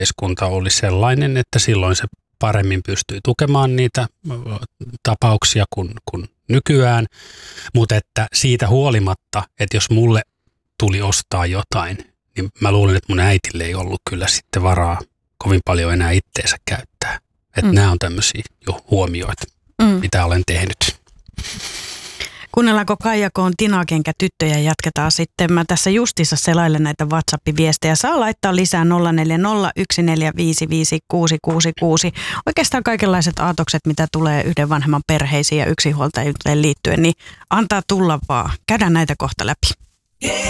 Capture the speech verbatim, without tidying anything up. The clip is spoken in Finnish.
yhteiskunta oli sellainen, että silloin se paremmin pystyy tukemaan niitä tapauksia kuin, kuin nykyään, mutta että siitä huolimatta, että jos mulle tuli ostaa jotain, niin mä luulen, että mun äitille ei ollut kyllä sitten varaa kovin paljon enää itteensä käyttää. Että mm. nämä on tämmöisiä jo huomioita, mm. mitä olen tehnyt. Kuunnellaanko Kaija K:n Tinakenkä tyttöjä, jatketaan sitten. Mä tässä justiinsa selailen näitä WhatsApp-viestejä. Saa laittaa lisää nolla neljä nolla yksi neljä viisi viisi kuusi kuusi kuusi. Oikeastaan kaikenlaiset aatokset, mitä tulee yhden vanhemman perheisiin ja yksinhuoltajuuteen liittyen, niin antaa tulla vaan. Käydään näitä kohta läpi.